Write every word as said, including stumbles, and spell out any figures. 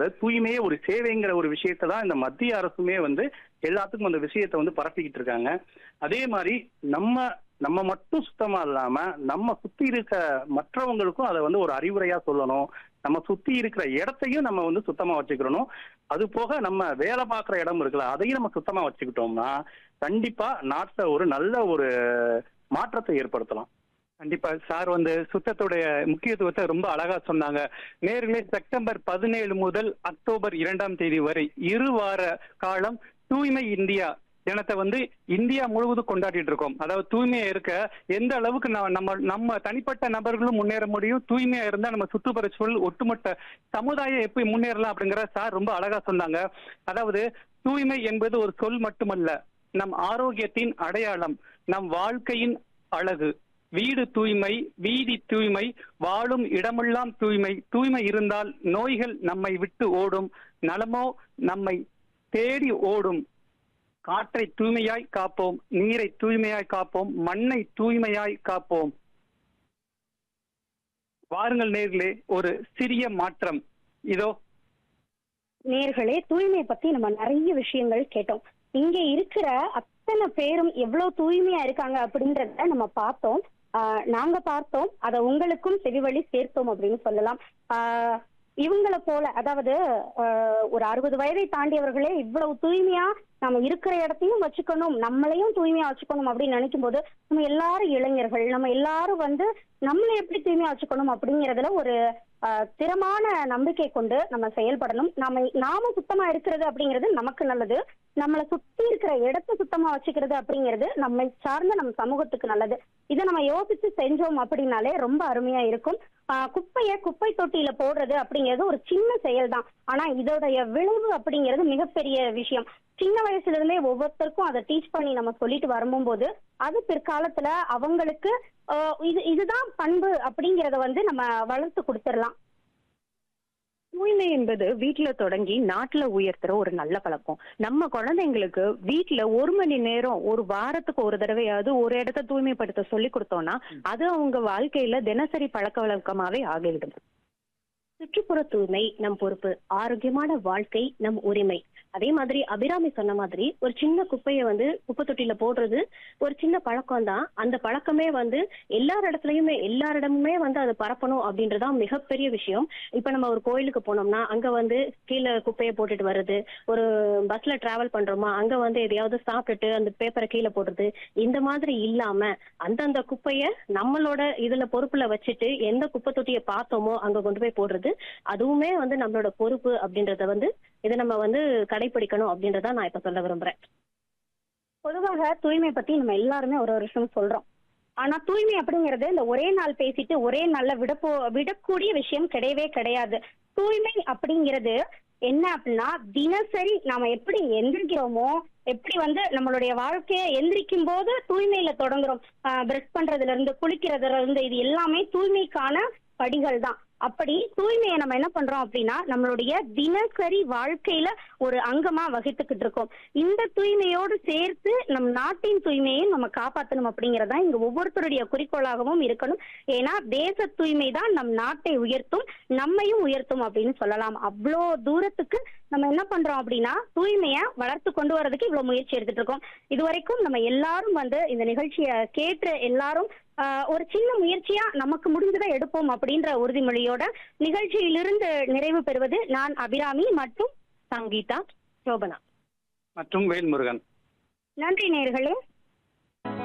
அதாவது தூய்மையே ஒரு சேவைங்கிற ஒரு விஷயத்தை தான் இந்த மத்திய அரசுமே வந்து எல்லாத்துக்கும் அந்த விஷயத்தை வந்து பரப்பிக்கிட்டு இருக்காங்க. அதே மாதிரி நம்ம நம்ம மட்டும் சுத்தமா இல்லாம நம்ம சுத்தி இருக்க மற்றவங்களுக்கும் அதை வந்து ஒரு அறிவுரையா சொல்லணும். நம்ம சுத்தி இருக்கிற இடத்தையும் நம்ம வந்து சுத்தமா வச்சுக்கிறணும். அது போக நம்ம வேலை பார்க்குற இடம் இருக்குல்ல, அதையும் நம்ம சுத்தமா வச்சுக்கிட்டோம்னா கண்டிப்பா நாட்டுல ஒரு நல்ல ஒரு மாற்றத்தை ஏற்படுத்தலாம். கண்டிப்பா சார் வந்து சுத்தத்துடைய முக்கியத்துவத்தை ரொம்ப அழகா சொன்னாங்க. நேர்களே, செப்டம்பர் பதினேழு முதல் அக்டோபர் இரண்டாம் தேதி வரை இரு வார காலம் தூய்மை இந்தியா தினத்தை வந்து இந்தியா முழுவதும் கொண்டாடிட்டு இருக்கோம். அதாவது தூய்மையா இருக்க எந்த அளவுக்கு நம்ம நம்ம தனிப்பட்ட நபர்களும் முன்னேற முடியும், தூய்மையா இருந்தா நம்ம சுற்றுப்புற சூழல் ஒட்டுமொத்த சமுதாயம் எப்படி முன்னேறலாம் அப்படிங்கிற சார் ரொம்ப அழகா சொன்னாங்க. அதாவது தூய்மை என்பது ஒரு சொல் மட்டுமல்ல, நம் ஆரோக்கியத்தின் அடையாளம், நம் வாழ்க்கையின் அழகு. வீடு தூய்மை, வீதி தூய்மை, வாழும் இடமெல்லாம் தூய்மை. தூய்மை இருந்தால் நோய்கள் நம்மை விட்டு ஓடும், நலமோ நம்மை தேடி ஓடும். காற்றை தூய்மையாய் காப்போம், நீரை தூய்மையாய் காப்போம், மண்ணை தூய்மையாய் காப்போம். வாருங்கள் நேர்களே, ஒரு சிறிய மாற்றம் இதோ. நேர்களே, தூய்மை பத்தி நம்ம நிறைய விஷயங்கள் கேட்டோம். இங்க இருக்கிற அத்தனை பேரும் எவ்வளவு தூய்மையா இருக்காங்க அப்படின்றத நம்ம பார்த்தோம். ஆஹ் நாங்க பார்த்தோம், அதை உங்களுக்கும் செவிவழி சேர்த்தோம் அப்படின்னு சொல்லலாம். ஆஹ் இவங்களை போல, அதாவது ஒரு அறுபது வயதை தாண்டியவர்களே இவ்வளவு தூய்மையா நம்ம இருக்கிற இடத்தையும் வச்சுக்கணும், நம்மளையும் தூய்மையா வச்சுக்கணும் அப்படின்னு நினைக்கும் போது நம்ம எல்லாரும் இளைஞர்கள், நம்ம எல்லாரும் வந்து நம்மளை எப்படி தூய்மையா வச்சுக்கணும் அப்படிங்கறதுல ஒரு ஆஹ் திறமான நம்பிக்கை கொண்டு நம்ம செயல்படணும். நம்ம நாம சுத்தமா இருக்கிறது அப்படிங்கிறது நமக்கு நல்லது, நம்மளை சுத்தி இருக்கிற இடத்தை சுத்தமா வச்சுக்கிறது அப்படிங்கிறது நம்மை சார்ந்த நம்ம சமூகத்துக்கு நல்லது. இதை நம்ம யோசிச்சு செஞ்சோம் அப்படின்னாலே ரொம்ப அருமையா இருக்கும். ஆஹ் குப்பைய குப்பை தொட்டியில போடுறது அப்படிங்கிறது ஒரு சின்ன செயல் தான், ஆனா இதோடைய விளைவு அப்படிங்கிறது மிகப்பெரிய விஷயம். சின்ன வயசுல இருந்தே ஒவ்வொருத்தருக்கும் அதை டீச் பண்ணி நம்ம சொல்லிட்டு வரும்போது அது பிற்காலத்துல அவங்களுக்கு ஆஹ் இது இதுதான் பண்பு அப்படிங்கறத வந்து நம்ம வளர்த்து கொடுத்துடலாம். தூய்மை என்பது வீட்டுல தொடங்கி நாட்டுல உயர்த்துற ஒரு நல்ல பழக்கம். நம்ம குழந்தைங்களுக்கு வீட்டுல ஒரு மணி நேரம் ஒரு வாரத்துக்கு ஒரு தடவையாவது ஒரு இடத்த தூய்மைப்படுத்த சொல்லி கொடுத்தோம்னா அது அவங்க வாழ்க்கையில தினசரி பழக்க வழக்கமாவே ஆகிவிடும். சுற்றுப்புற தூய்மை நம் பொறுப்பு, ஆரோக்கியமான வாழ்க்கை நம் உரிமை. அதே மாதிரி அபிராமி சொன்ன மாதிரி ஒரு சின்ன குப்பையை வந்து குப்பை தொட்டியில போடுறது ஒரு சின்ன பழக்கம் தான். அந்த பழக்கமே வந்து எல்லா இடத்துலயுமே எல்லாரிடமுமே வந்து அது பரப்பணும் அப்படின்றதான் மிகப்பெரிய விஷயம். இப்ப நம்ம ஒரு கோயிலுக்கு போனோம்னா அங்க வந்து கீழே குப்பையை போட்டுட்டு வர்றது, ஒரு பஸ்ல டிராவல் பண்றோமா அங்க வந்து எதையாவது சாப்பிட்டுட்டு அந்த பேப்பரை கீழே போடுறது, இந்த மாதிரி இல்லாம அந்தந்த குப்பைய நம்மளோட இதுல பொறுப்புல வச்சுட்டு எந்த குப்பை தொட்டியை பார்த்தோமோ அங்க கொண்டு போய் போடுறது, அதுவுமே வந்து நம்மளோட பொறுப்பு அப்படின்றத வந்து இதை நம்ம வந்து கடைபிடிக்கணும் அப்படின்றத நான் இப்ப சொல்ல விரும்புறேன். பொதுவாக தூய்மை பத்தி நம்ம எல்லாருமே ஒரு வருஷம் சொல்றோம், ஆனா தூய்மை அப்படிங்கிறது இந்த ஒரே நாள் பேசிட்டு ஒரே நாள்ல விடப்போ விடக்கூடிய விஷயம் கிடையவே கிடையாது. தூய்மை அப்படிங்கிறது என்ன அப்படின்னா தினசரி நாம எப்படி எந்திரிக்கிறோமோ, எப்படி வந்து நம்மளுடைய வாழ்க்கையை எந்திரிக்கும் போது தூய்மையில தொடங்குறோம். ஆஹ் பிரஷ் பண்றதுல இருந்து குளிக்கிறதுல இருந்து இது எல்லாமே தூய்மைக்கான படிகள் தான். அப்படி தூய்மையை நம்ம என்ன பண்றோம் அப்படின்னா நம்மளுடைய தினசரி வாழ்க்கையில ஒரு அங்கமா வகித்துக்கிட்டு இருக்கோம். இந்த தூய்மையோடு சேர்த்து நம் நாட்டின் தூய்மையை நம்ம காப்பாற்றணும் அப்படிங்கறதா இங்க ஒவ்வொருத்தருடைய குறிக்கோளாகவும் இருக்கணும். ஏன்னா தேச தூய்மை தான் நம் நாட்டை உயர்த்தும், நம்மையும் உயர்த்தும் அப்படின்னு சொல்லலாம். அவ்வளோ தூரத்துக்கு நம்ம என்ன பண்றோம் அப்படின்னா தூய்மையை வளர்த்து கொண்டு வர்றதுக்கு இவ்வளவு முயற்சி எடுத்துட்டு இருக்கோம். இதுவரைக்கும் நம்ம எல்லாரும் வந்து இந்த நிகழ்ச்சியை கேட்டு எல்லாரும் ஆஹ் ஒரு சின்ன முயற்சியா நமக்கு முடிஞ்சதை எடுப்போம் அப்படின்ற உறுதிமொழியோட நிகழ்ச்சியிலிருந்து நிறைவு பெறுவது நான் அபிராமி மற்றும் சங்கீதா, சோபனா மற்றும் வேல்முருகன். நன்றி நேயர்களே.